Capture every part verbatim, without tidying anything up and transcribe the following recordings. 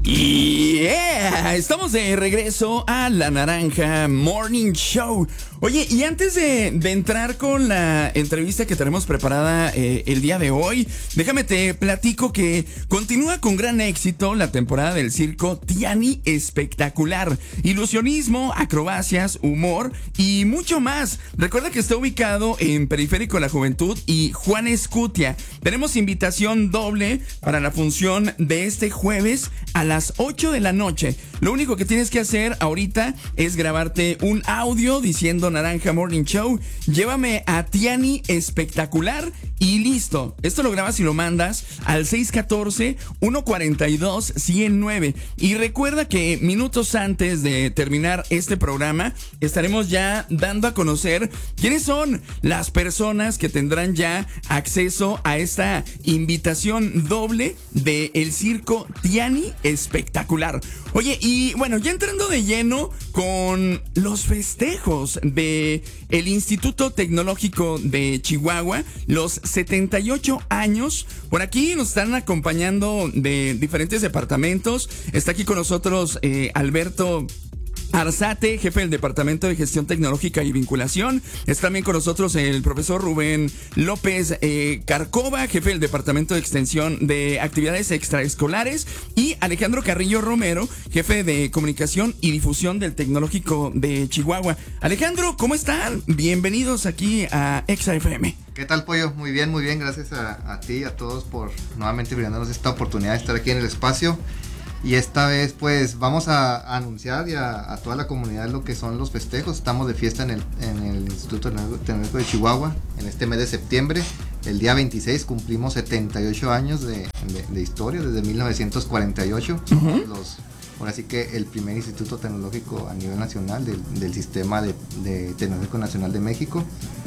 Yeah, estamos de regreso a La Naranja Morning Show. Oye, y antes de, de entrar con la entrevista que tenemos preparada eh, el día de hoy, déjame te platico que continúa con gran éxito la temporada del circo Tiani Espectacular. Ilusionismo, acrobacias, humor y mucho más. Recuerda que está ubicado en Periférico de la Juventud y Juan Escutia. Tenemos invitación doble para la función de este jueves a las ocho de la noche. Lo único que tienes que hacer ahorita es grabarte un audio diciendo Naranja Morning Show, llévame a Tiani Espectacular y listo. Esto lo grabas y lo mandas al seis uno cuatro, uno cuatro dos, uno cero nueve. Y recuerda que minutos antes de terminar este programa estaremos ya dando a conocer quiénes son las personas que tendrán ya acceso a esta invitación doble de el circo Tiani Espectacular. Oye, y bueno, ya entrando de lleno con los festejos de el Instituto Tecnológico de Chihuahua, los setenta y ocho años. Por aquí nos están acompañando de diferentes departamentos. Está aquí con nosotros eh, Alberto Arzate, jefe del Departamento de Gestión Tecnológica y Vinculación. Está también con nosotros el profesor Rubén López eh, Carcova, jefe del Departamento de Extensión de Actividades Extraescolares. Y Alejandro Carrillo Romero, jefe de Comunicación y Difusión del Tecnológico de Chihuahua. Alejandro, ¿cómo están? Bienvenidos aquí a Exa F M. ¿Qué tal, Pollo? Muy bien, muy bien. Gracias a, a ti y a todos por nuevamente brindarnos esta oportunidad de estar aquí en el espacio. Y esta vez pues vamos a, a anunciar y a, a toda la comunidad lo que son los festejos. Estamos de fiesta en el, en el Instituto Tecnológico de Chihuahua en este mes de septiembre. El día veintiséis cumplimos setenta y ocho años de, de, de historia, desde mil novecientos cuarenta y ocho. Uh-huh. Los, ahora sí que el primer instituto tecnológico a nivel nacional del, del sistema de, de Tecnológico Nacional de México.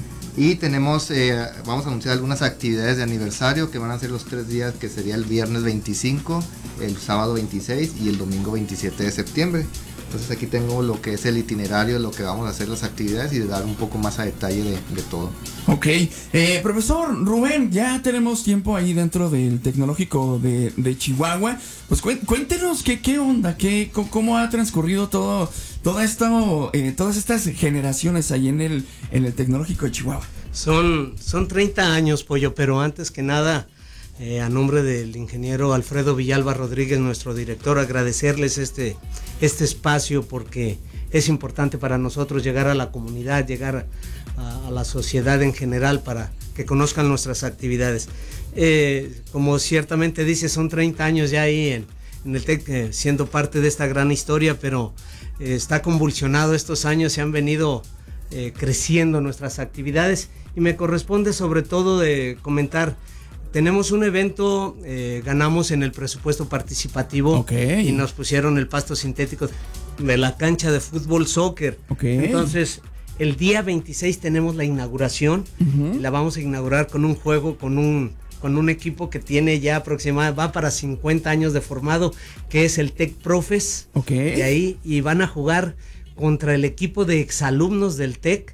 Y tenemos, eh, vamos a anunciar algunas actividades de aniversario que van a ser los tres días, que sería el viernes veinticinco, el sábado veintiséis y el domingo veintisiete de septiembre. Entonces aquí tengo lo que es el itinerario de lo que vamos a hacer las actividades y de dar un poco más a detalle de, de todo. Ok, eh, profesor Rubén, ya tenemos tiempo ahí dentro del Tecnológico de, de Chihuahua. Pues cuéntenos qué, qué onda, qué, cómo ha transcurrido todo, todo esto, eh, todas estas generaciones ahí en el, en el Tecnológico de Chihuahua. Son, son treinta años, Pollo, pero antes que nada, eh, a nombre del ingeniero Alfredo Villalba Rodríguez, nuestro director, agradecerles este, este espacio porque es importante para nosotros llegar a la comunidad, llegar a, a la sociedad en general para que conozcan nuestras actividades. Eh, como ciertamente dice, son treinta años ya ahí en, en el TEC, eh, siendo parte de esta gran historia, pero eh, está convulsionado estos años, se han venido eh, creciendo nuestras actividades y me corresponde sobre todo de comentar. Tenemos un evento, eh, ganamos en el presupuesto participativo. Okay. Y nos pusieron el pasto sintético de la cancha de fútbol soccer. Okay. Entonces, el día veintiséis tenemos la inauguración. Uh-huh. La vamos a inaugurar con un juego, con un, con un equipo que tiene ya aproximadamente, va para cincuenta años de formado, que es el Tec Profes. Okay. De ahí, y van a jugar contra el equipo de exalumnos del Tec.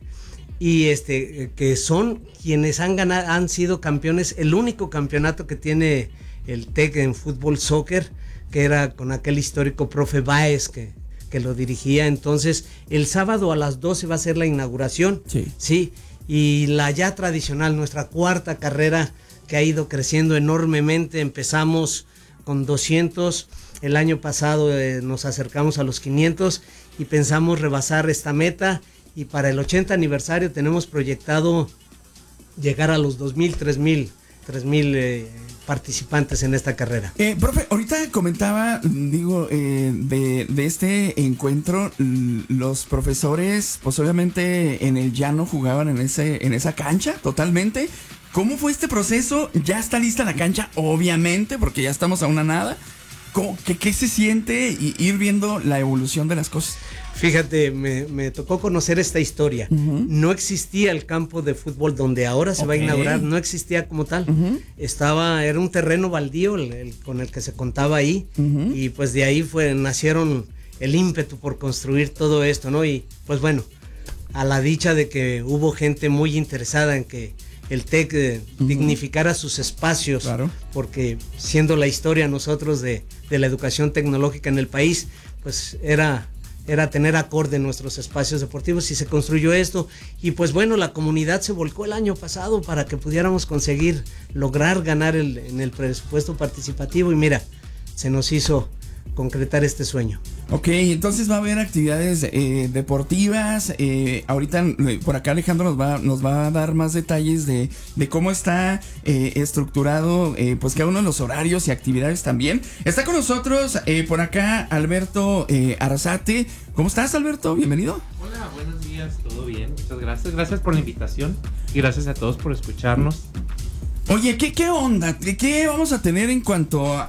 Y este que son quienes han ganado, han sido campeones, el único campeonato que tiene el TEC en fútbol soccer, que era con aquel histórico profe Báez que, que lo dirigía. Entonces el sábado a las doce va a ser la inauguración. Sí. Sí, y la ya tradicional, nuestra cuarta carrera que ha ido creciendo enormemente. Empezamos con doscientos, el año pasado eh, nos acercamos a los quinientos y pensamos rebasar esta meta. Y para el ochenta aniversario tenemos proyectado llegar a los dos mil, tres mil, tres mil eh, participantes en esta carrera. Eh, profe, ahorita comentaba, digo, eh, de, de este encuentro, los profesores, pues obviamente en el llano jugaban en, ese, en esa cancha totalmente. ¿Cómo fue este proceso? ¿Ya está lista la cancha? Obviamente, porque ya estamos a una nada. ¿Cómo, qué, ¿Qué se siente y ir viendo la evolución de las cosas? Fíjate, me, me tocó conocer esta historia. Uh-huh. No existía el campo de fútbol donde ahora se okay. va a inaugurar, no existía como tal. Uh-huh. Estaba, era un terreno baldío el, el, con el que se contaba ahí. Uh-huh. Y pues de ahí fue, nacieron el ímpetu por construir todo esto, ¿no? Y pues bueno, a la dicha de que hubo gente muy interesada en que el TEC eh, uh-huh. dignificara sus espacios, claro. porque siendo la historia nosotros de, de la educación tecnológica en el país, pues era, era tener acorde nuestros espacios deportivos, y se construyó esto, y pues bueno, la comunidad se volcó el año pasado para que pudiéramos conseguir lograr ganar el, en el presupuesto participativo, y mira, se nos hizo concretar este sueño. Ok, entonces va a haber actividades eh, deportivas. Eh, ahorita eh, por acá Alejandro nos va, nos va a dar más detalles de, de cómo está eh, estructurado eh, pues cada uno de los horarios y actividades también. Está con nosotros eh, por acá Alberto eh, Arrasate. ¿Cómo estás, Alberto? Bienvenido. Hola, buenos días, todo bien, muchas gracias. Gracias por la invitación y gracias a todos por escucharnos. Oye, ¿qué, qué onda? ¿Qué, ¿Qué vamos a tener en cuanto a,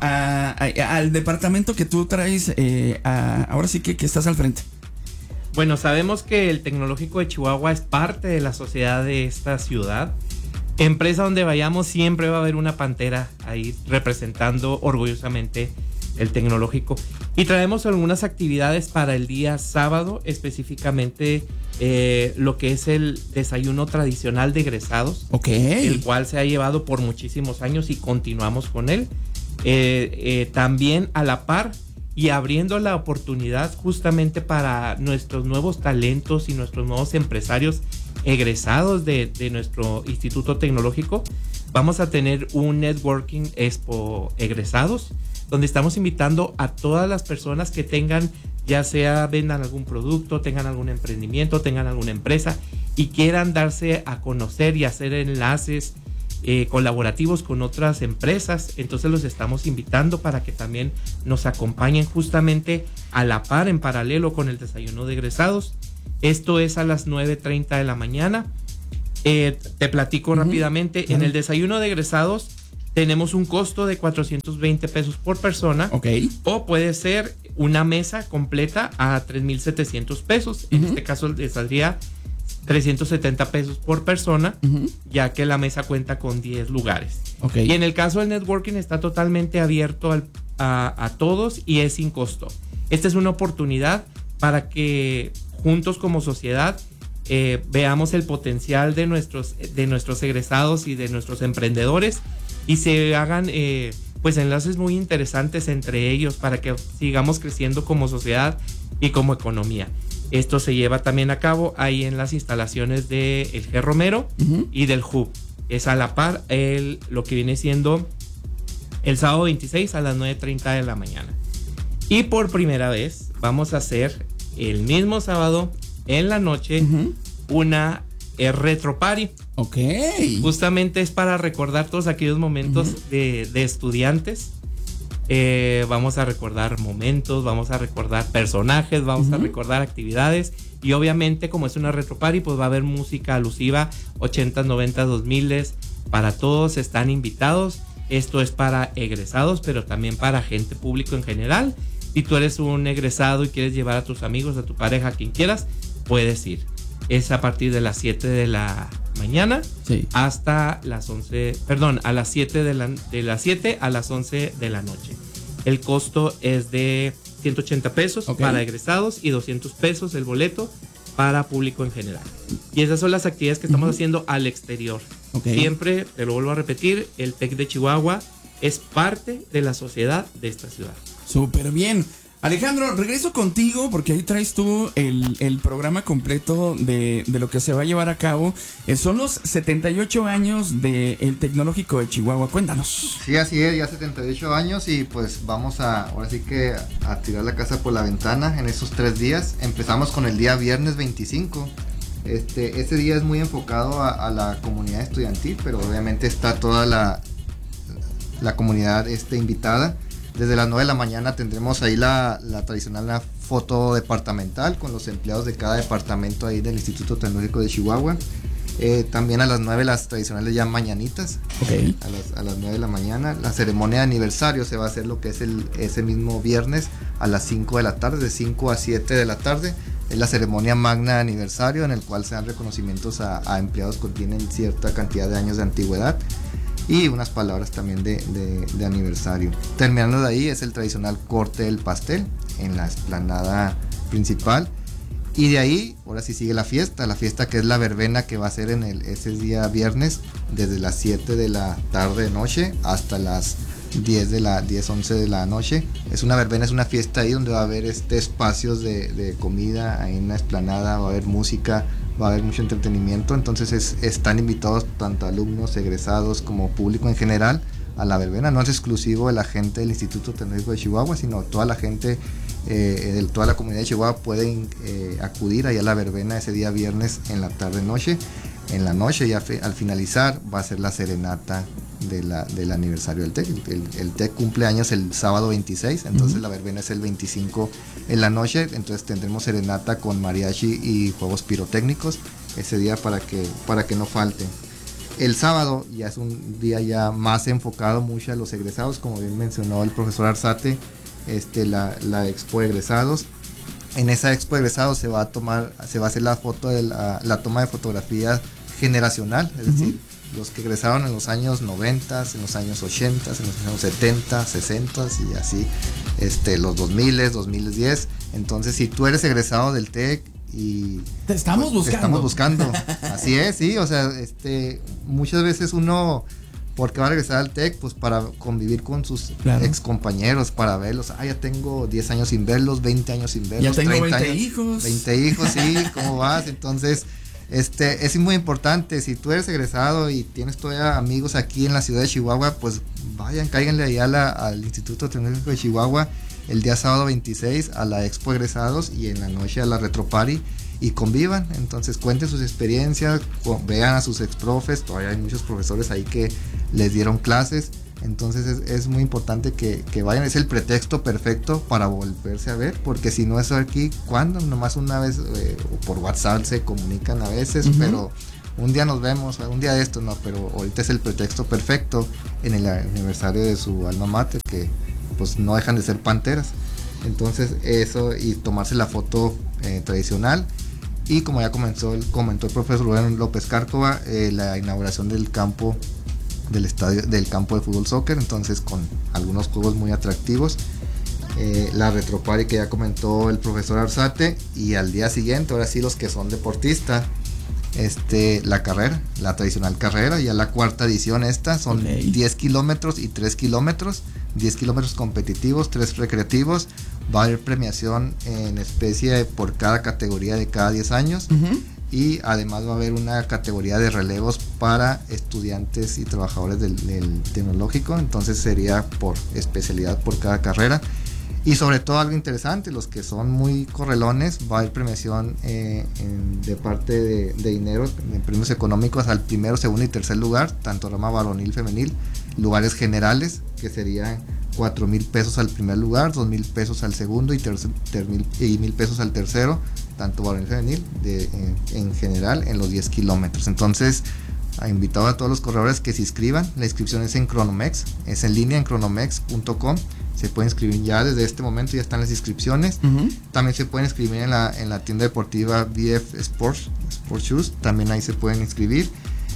a, al departamento que tú traes? Eh, a, ahora sí que, que estás al frente. Bueno, sabemos que el Tecnológico de Chihuahua es parte de la sociedad de esta ciudad. Empresa donde vayamos siempre va a haber una pantera ahí representando orgullosamente el Tecnológico. Y traemos algunas actividades para el día sábado, específicamente eh, lo que es el desayuno tradicional de egresados, okay. el cual se ha llevado por muchísimos años y continuamos con él. Eh, eh, también a la par y abriendo la oportunidad justamente para nuestros nuevos talentos y nuestros nuevos empresarios egresados de, de nuestro Instituto Tecnológico, vamos a tener un Networking Expo egresados, donde estamos invitando a todas las personas que tengan, ya sea vendan algún producto, tengan algún emprendimiento, tengan alguna empresa y quieran darse a conocer y hacer enlaces eh, colaborativos con otras empresas. Entonces los estamos invitando para que también nos acompañen justamente a la par, en paralelo con el desayuno de egresados. Esto es a las nueve treinta de la mañana. Eh, te platico uh-huh. rápidamente. Uh-huh. En el desayuno de egresados tenemos un costo de cuatrocientos veinte pesos por persona. Okay. O puede ser una mesa completa a tres mil setecientos pesos. Uh-huh. En este caso le saldría trescientos setenta pesos por persona, uh-huh. ya que la mesa cuenta con diez lugares. Okay. Y en el caso del networking está totalmente abierto al, a, a todos y es sin costo. Esta es una oportunidad para que juntos como sociedad eh, veamos el potencial de nuestros, de nuestros egresados y de nuestros emprendedores y se hagan eh, pues enlaces muy interesantes entre ellos para que sigamos creciendo como sociedad y como economía. Esto se lleva también a cabo ahí en las instalaciones del G. Romero uh-huh. y del Hub. Es a la par el, lo que viene siendo el sábado veintiséis a las nueve treinta de la mañana. Y por primera vez vamos a hacer el mismo sábado en la noche uh-huh. una eh, retro party. Ok. Justamente es para recordar todos aquellos momentos uh-huh. de, de estudiantes. Eh, vamos a recordar momentos, vamos a recordar personajes, vamos uh-huh. a recordar actividades. Y obviamente, como es una retro party, pues va a haber música alusiva, ochentas, noventas, dos miles. Para todos están invitados. Esto es para egresados, pero también para gente público en general. Si tú eres un egresado y quieres llevar a tus amigos, a tu pareja, a quien quieras, puedes ir. Es a partir de las siete de la mañana sí. hasta las once, perdón, a las siete de la, de las siete a las once de la noche. El costo es de ciento ochenta pesos okay. para egresados y doscientos pesos el boleto para público en general. Y esas son las actividades que estamos uh-huh. haciendo al exterior. Okay. Siempre, te lo vuelvo a repetir, el TEC de Chihuahua es parte de la sociedad de esta ciudad. Súper bien. Alejandro, regreso contigo porque ahí traes tú el, el programa completo de, de lo que se va a llevar a cabo. Eh, son los setenta y ocho años del Tecnológico de Chihuahua. Cuéntanos. Sí, así es, ya setenta y ocho años y pues vamos a, ahora sí que a tirar la casa por la ventana en esos tres días. Empezamos con el día viernes veinticinco. Este, este día es muy enfocado a, a la comunidad estudiantil, pero obviamente está toda la, la comunidad este, invitada. Desde las nueve de la mañana tendremos ahí la, la tradicional la foto departamental con los empleados de cada departamento ahí del Instituto Tecnológico de Chihuahua. Eh, también a las nueve las tradicionales ya mañanitas. Okay. A las, a las nueve de la mañana. La ceremonia de aniversario se va a hacer lo que es el, ese mismo viernes a las cinco de la tarde, de cinco a siete de la tarde. Es la ceremonia magna de aniversario en el cual se dan reconocimientos a, a empleados que tienen cierta cantidad de años de antigüedad. Y unas palabras también de, de, de aniversario. Terminando de ahí es el tradicional corte del pastel en la explanada principal. Y de ahí, ahora sí sigue la fiesta, la fiesta que es la verbena, que va a ser en el, ese día viernes, desde las siete de la tarde, noche, hasta las diez de la diez, once de la noche. Es una verbena, es una fiesta ahí donde va a haber este espacios de, de comida, ahí en la explanada, va a haber música, va a haber mucho entretenimiento. Entonces es, están invitados tanto alumnos, egresados, como público en general a la verbena. No es exclusivo de la gente del Instituto Tecnológico de Chihuahua, sino toda la gente eh, de toda la comunidad de Chihuahua pueden eh, acudir allá a la verbena ese día viernes en la tarde noche. En la noche, ya fe, al finalizar, va a ser la serenata de la, del aniversario del TEC. El, el TEC cumple años el sábado veintiséis, entonces uh-huh. la verbena es el veinticinco en la noche. Entonces tendremos serenata con mariachi y juegos pirotécnicos ese día para que, para que no falte. El sábado ya es un día ya más enfocado mucho a los egresados, como bien mencionó el profesor Arzate, este, la, la expo egresados. En esa expo egresados se va a tomar, se va a hacer la foto de la, la toma de fotografía generacional, es uh-huh. decir, los que egresaron en los años noventa, en los años ochenta, en los años setenta, sesenta y así, este, los dos mil, dos mil diez. Entonces, si tú eres egresado del TEC y te estamos pues, buscando, te estamos buscando, así es, sí, o sea, este, muchas veces uno, porque va a regresar al TEC, pues para convivir con sus claro. ex compañeros, para verlos. Ah, ya tengo diez años sin verlos, veinte años sin verlos. Ya tengo treinta veinte años, hijos. veinte hijos, sí, ¿cómo vas? Entonces, este, es muy importante. Si tú eres egresado y tienes todavía amigos aquí en la ciudad de Chihuahua, pues vayan, cáiganle allá a la, al Instituto Tecnológico de Chihuahua el día sábado veintiséis a la expo egresados y en la noche a la retro party. Y convivan, entonces cuenten sus experiencias, vean a sus ex profes, todavía hay muchos profesores ahí que les dieron clases, entonces es, es muy importante que, que vayan, es el pretexto perfecto para volverse a ver, porque si no es aquí, ¿cuándo? Nomás una vez, eh, o por WhatsApp se comunican a veces, uh-huh. pero un día nos vemos, un día de esto, no, pero ahorita es el pretexto perfecto en el aniversario de su alma mater, que pues no dejan de ser panteras, entonces eso y tomarse la foto eh, tradicional. Y como ya comenzó el, comentó el profesor Rubén López Cárcova, eh, la inauguración del campo del estadio del campo de fútbol soccer, entonces con algunos juegos muy atractivos, eh, la retropari que ya comentó el profesor Arzate, y al día siguiente, ahora sí los que son deportistas, este, la carrera, la tradicional carrera, ya la cuarta edición esta, son okay. diez kilómetros y tres kilómetros, diez kilómetros competitivos, tres recreativos. Va a haber premiación en especie por cada categoría de cada diez años uh-huh. y además va a haber una categoría de relevos para estudiantes y trabajadores del, del tecnológico, entonces sería por especialidad por cada carrera. Y sobre todo algo interesante, los que son muy correlones, va a haber premiación eh, en, de parte de, de dinero, en premios económicos al primero, segundo y tercer lugar, tanto rama varonil, femenil, lugares generales, que serían cuatro mil pesos al primer lugar, dos mil pesos al segundo y, tercer, ter, mil, y mil pesos al tercero, tanto varonil y femenil, de, en, en general, en los diez kilómetros. Entonces, he invitado a todos los corredores que se inscriban. La inscripción es en Cronomex, es en línea en cronomex punto com. Se pueden inscribir ya desde este momento, ya están las inscripciones. Uh-huh. También se pueden inscribir en la, en la tienda deportiva B F Sports, Sports Shoes, también ahí se pueden inscribir.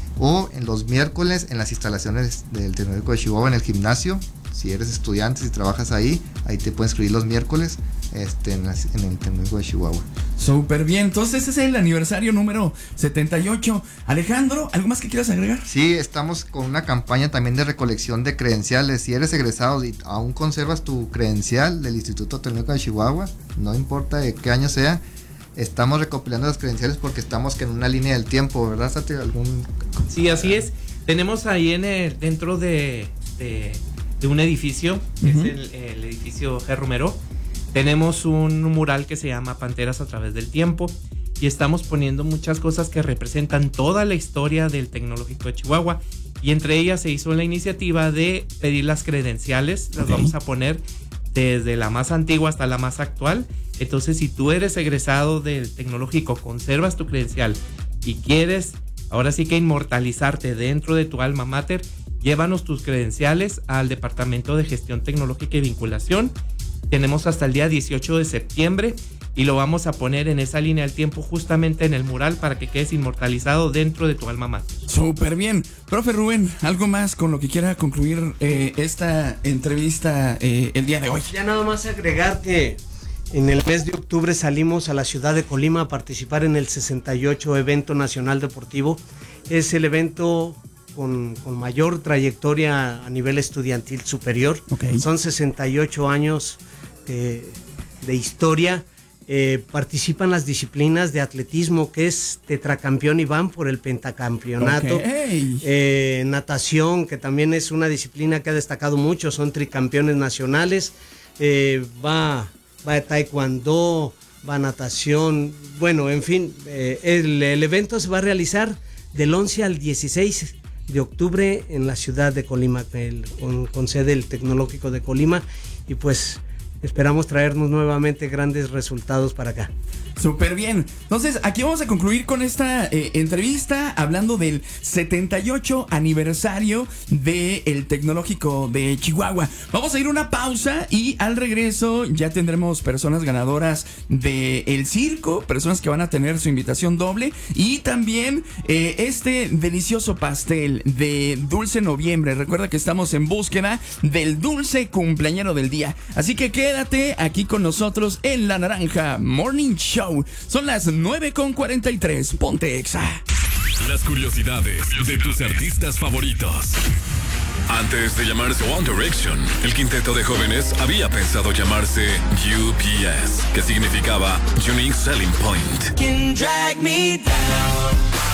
O en los miércoles en las instalaciones del Tecnológico de Chihuahua, en el gimnasio. Si eres estudiante, si trabajas ahí, ahí te pueden inscribir los miércoles este, en, la, en el Tecnológico de Chihuahua. Súper bien, entonces ese es el aniversario número setenta y ocho. Alejandro, ¿algo más que quieras agregar? Sí, estamos con una campaña también de recolección de credenciales. Si eres egresado y aún conservas tu credencial del Instituto Tecnológico de Chihuahua, no importa de qué año sea, estamos recopilando las credenciales porque estamos en una línea del tiempo, ¿verdad, Sati? ¿Algún... Sí, así es. Tenemos ahí en el, dentro de, de, de un edificio, uh-huh. es el, el edificio G. Romero. Tenemos un mural que se llama Panteras a través del tiempo y estamos poniendo muchas cosas que representan toda la historia del Tecnológico de Chihuahua, y entre ellas se hizo la iniciativa de pedir las credenciales. Las okay. vamos a poner desde la más antigua hasta la más actual. Entonces, si tú eres egresado del Tecnológico, conservas tu credencial y quieres ahora sí que inmortalizarte dentro de tu alma mater, llévanos tus credenciales al Departamento de Gestión Tecnológica y Vinculación. Tenemos hasta el día dieciocho de septiembre y lo vamos a poner en esa línea del tiempo justamente en el mural para que quedes inmortalizado dentro de tu alma mater. Súper bien. Profe Rubén, ¿algo más con lo que quiera concluir eh, esta entrevista eh, el día de hoy? Ya nada más agregar que En el mes de octubre salimos a la ciudad de Colima a participar en el sesenta y ocho Evento Nacional Deportivo. Es el evento con, con mayor trayectoria a nivel estudiantil superior. Okay. Son sesenta y ocho años de, de historia. Eh, participan las disciplinas de atletismo, que es tetracampeón Iván por el pentacampeonato. Okay. Eh, natación, que también es una disciplina que ha destacado mucho, son tricampeones nacionales. Eh, va, va taekwondo, va natación. Bueno, en fin, eh, el, el evento se va a realizar del once al dieciséis de octubre en la ciudad de Colima, el, con, con sede el Tecnológico de Colima, y pues esperamos traernos nuevamente grandes resultados para acá. Súper bien. Entonces, aquí vamos a concluir con esta eh, entrevista hablando del setenta y ocho aniversario del Tecnológico de Chihuahua. Vamos a ir a una pausa y al regreso ya tendremos personas ganadoras del circo, personas que van a tener su invitación doble y también eh, este delicioso pastel de Dulce Noviembre. Recuerda que estamos en búsqueda del dulce cumpleañero del día. Así que quédate aquí con nosotros en La Naranja Morning Show. Son las nueve con cuarenta y tres. Ponte Exa. Las curiosidades de tus artistas favoritos. Antes de llamarse One Direction, el quinteto de jóvenes había pensado llamarse U P S, que significaba Unique Selling Point. Can drag me down.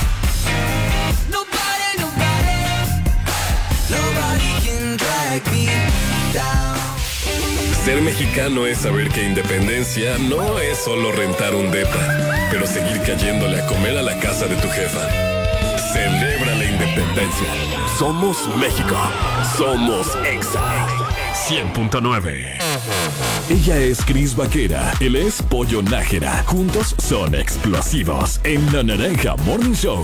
Nobody, nobody, nobody can drag me down. Ser mexicano es saber que independencia no es solo rentar un depa, pero seguir cayéndole a comer a la casa de tu jefa. Celebra la independencia. Somos México. Somos Exa. cien punto nueve. Ella es Cris Vaquera. Él es Pollo Nájera. Juntos son explosivos en La Naranja Morning Show.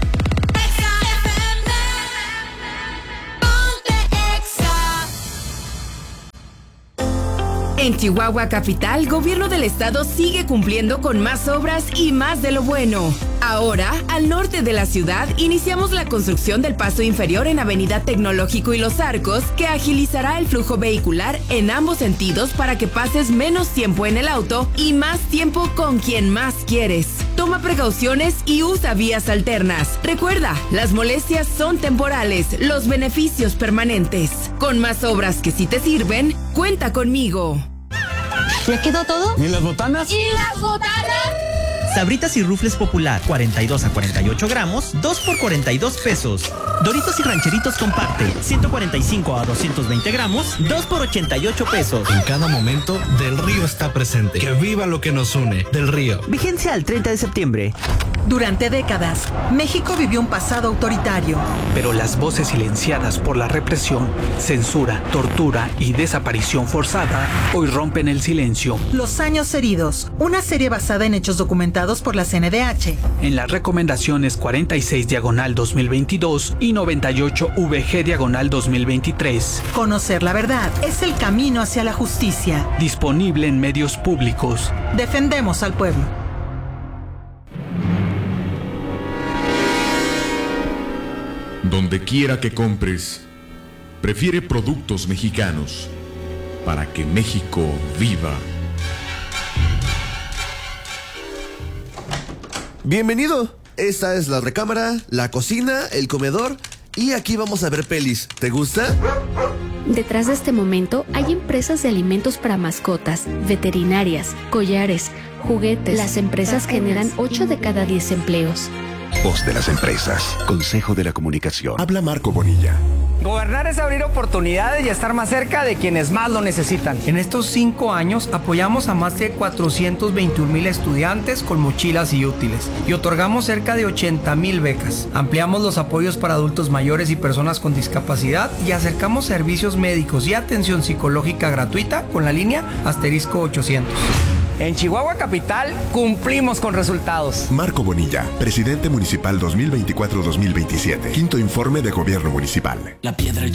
En Chihuahua Capital, Gobierno del Estado sigue cumpliendo con más obras y más de lo bueno. Ahora, al norte de la ciudad, iniciamos la construcción del paso inferior en Avenida Tecnológico y Los Arcos, que agilizará el flujo vehicular en ambos sentidos para que pases menos tiempo en el auto y más tiempo con quien más quieres. Toma precauciones y usa vías alternas. Recuerda, las molestias son temporales, los beneficios permanentes. Con más obras que sí te sirven, cuenta conmigo. ¿Ya quedó todo? ¿Y las botanas? ¿Y las botanas? Sabritas y Rufles Popular, cuarenta y dos a cuarenta y ocho gramos, dos por cuarenta y dos pesos. Doritos y Rancheritos Comparte, ciento cuarenta y cinco a doscientos veinte gramos, dos por ochenta y ocho pesos. En cada momento, Del Río está presente. Que viva lo que nos une. Del Río. Vigencia al treinta de septiembre. Durante décadas, México vivió un pasado autoritario. Pero las voces silenciadas por la represión, censura, tortura y desaparición forzada hoy rompen el silencio. Los años heridos, una serie basada en hechos documentados por la C N D H. En las recomendaciones cuarenta y seis diagonal dos mil veintidós y noventa y ocho V G diagonal dos mil veintitrés. Conocer la verdad es el camino hacia la justicia. Disponible en medios públicos. Defendemos al pueblo. Donde quiera que compres, prefiere productos mexicanos para que México viva. Bienvenido. Esta es la recámara, la cocina, el comedor y aquí vamos a ver pelis. ¿Te gusta? Detrás de este momento hay empresas de alimentos para mascotas, veterinarias, collares, juguetes. Las empresas generan ocho de cada diez empleos. Voz de las empresas. Consejo de la Comunicación. Habla Marco Bonilla. Gobernar es abrir oportunidades y estar más cerca de quienes más lo necesitan. En estos cinco años apoyamos a más de cuatrocientos veintiún mil estudiantes con mochilas y útiles y otorgamos cerca de ochenta mil becas. Ampliamos los apoyos para adultos mayores y personas con discapacidad y acercamos servicios médicos y atención psicológica gratuita con la línea asterisco ochocientos. En Chihuahua Capital cumplimos con resultados. Marco Bonilla, presidente municipal dos mil veinticuatro a dos mil veintisiete. Quinto informe de gobierno municipal. La piedra